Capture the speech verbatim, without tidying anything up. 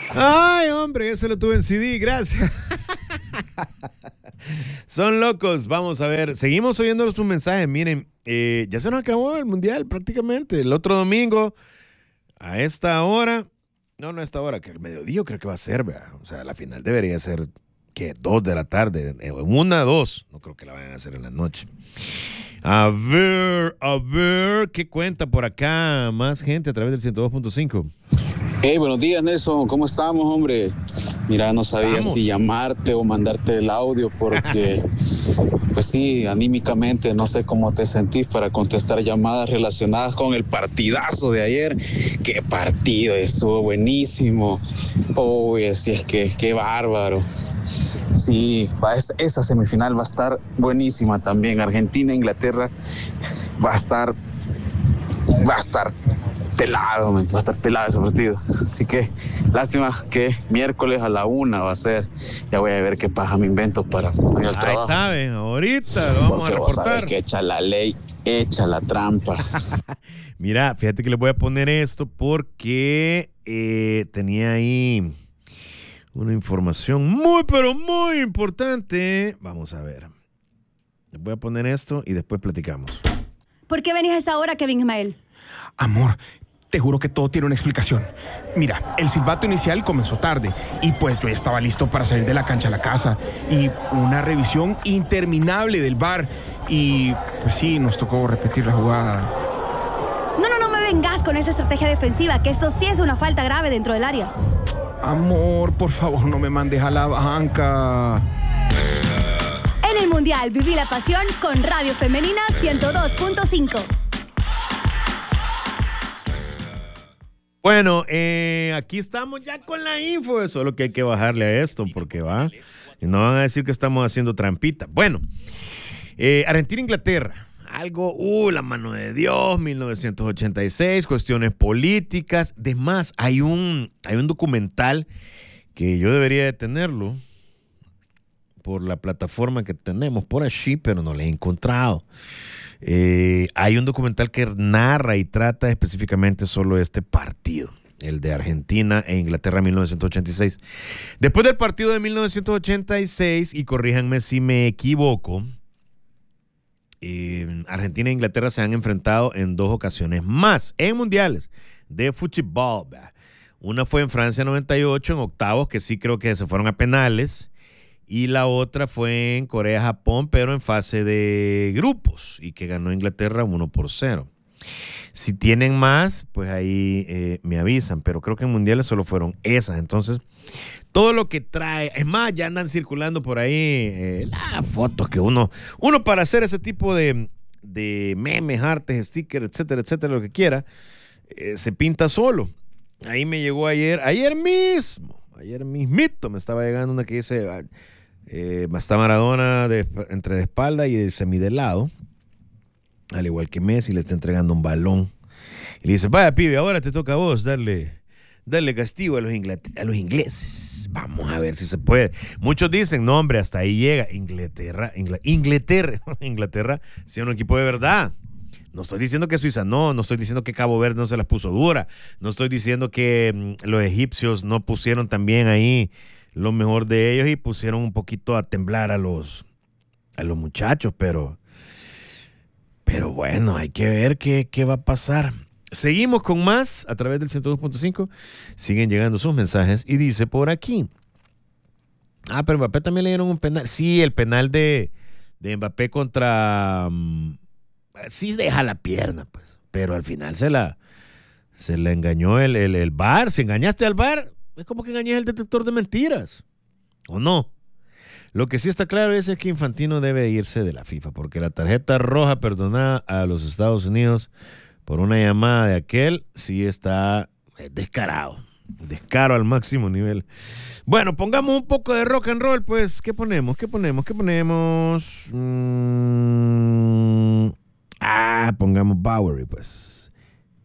Ay, hombre, ese lo tuve en C D, gracias. Son locos, vamos a ver, seguimos oyendo sus mensajes. Miren, eh, ya se nos acabó el mundial prácticamente. El otro domingo, a esta hora, no, no a esta hora, que el mediodía creo que va a ser, ¿verdad? O sea, la final debería ser, que dos de la tarde, una, dos, no creo que la vayan a hacer en la noche. A ver, a ver, ¿qué cuenta por acá? Más gente a través del ciento dos punto cinco. Hey, buenos días, Nelson. ¿Cómo estamos, hombre? Mira, no sabía Vamos. si llamarte o mandarte el audio porque, pues sí, anímicamente no sé cómo te sentís para contestar llamadas relacionadas con el partidazo de ayer. ¡Qué partido! Estuvo buenísimo. Uy, así es que, qué bárbaro. Sí, esa semifinal va a estar buenísima también. Argentina, Inglaterra, va a estar, va a estar pelado, man, va a estar pelado ese partido. Así que, lástima que miércoles a la una va a ser. Ya voy a ver qué paja me invento para ir al trabajo. Ahí está, ven, ahorita lo vamos Porque a vos reportar. sabés que echa la ley, echa la trampa. Mira, fíjate que le voy a poner esto porque eh, tenía ahí una información muy, pero muy importante. Vamos a ver. Le voy a poner esto y después platicamos. ¿Por qué venís a esa hora, Kevin Ismael? Amor, te juro que todo tiene una explicación. Mira, el silbato inicial comenzó tarde y pues yo ya estaba listo para salir de la cancha a la casa. Y una revisión interminable del V A R. Y pues sí, nos tocó repetir la jugada. No, no, no me vengas con esa estrategia defensiva, que esto sí es una falta grave dentro del área. Amor, por favor, no me mandes a la banca. En el Mundial, viví la pasión con Radio Femenina ciento dos punto cinco. Bueno, eh, aquí estamos ya con la info, solo que hay que bajarle a esto porque va, y no van a decir que estamos haciendo trampita. Bueno, eh, Argentina-Inglaterra, algo, uh, la mano de Dios, mil novecientos ochenta y seis, cuestiones políticas, demás, hay un, hay un documental que yo debería de tenerlo por la plataforma que tenemos por allí, pero no lo he encontrado. Eh, hay un documental que narra y trata específicamente solo este partido, el de Argentina e Inglaterra mil novecientos ochenta y seis. Después del partido de mil novecientos ochenta y seis, y corríjanme si me equivoco, eh, Argentina e Inglaterra se han enfrentado en dos ocasiones más en mundiales de fútbol. Una fue en Francia noventa y ocho, en octavos, que sí creo que se fueron a penales. Y la otra fue en Corea-Japón, pero en fase de grupos, y que ganó Inglaterra uno por cero. Si tienen más, pues ahí eh, me avisan, pero creo que en mundiales solo fueron esas. Entonces, todo lo que trae, es más, ya andan circulando por ahí eh, las fotos que uno, uno para hacer ese tipo de, de memes, artes, stickers, etcétera, etcétera, lo que quiera, eh, se pinta solo. Ahí me llegó ayer, ayer mismo, ayer mismito me estaba llegando una que dice... Eh, está Maradona de, entre de espalda y de semidelado, al igual que Messi le está entregando un balón y le dice, vaya pibe, ahora te toca a vos darle, darle castigo a los, inglet- a los ingleses, vamos a ver si se puede. Muchos dicen, no hombre, hasta ahí llega Inglaterra, Ingl- Inglaterra, Inglaterra, si es un equipo de verdad. No estoy diciendo que Suiza no, no estoy diciendo que Cabo Verde no se las puso dura, no estoy diciendo que mm, los egipcios no pusieron también ahí lo mejor de ellos y pusieron un poquito a temblar a los, a los muchachos, pero, pero bueno, hay que ver qué, qué va a pasar. Seguimos con más a través del ciento dos punto cinco. Siguen llegando sus mensajes y dice por aquí. Ah, pero Mbappé también le dieron un penal. Sí, el penal de, de Mbappé contra... Um, sí deja la pierna, pues, pero al final se la, se la engañó el, el, el V A R. Si engañaste al V A R... es como que engañes el detector de mentiras, ¿o no? Lo que sí está claro es que Infantino debe irse de la FIFA, porque la tarjeta roja perdonada a los Estados Unidos por una llamada de aquel sí está descarado, descaro al máximo nivel. Bueno, pongamos un poco de rock and roll, pues. ¿Qué ponemos? ¿Qué ponemos? ¿Qué ponemos? Mm... Ah, pongamos Bowery, pues.